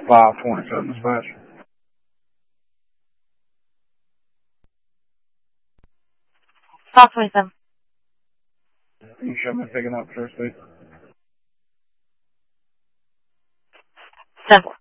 527 dispatch. Fox 27. You show me picking up first, please. 7.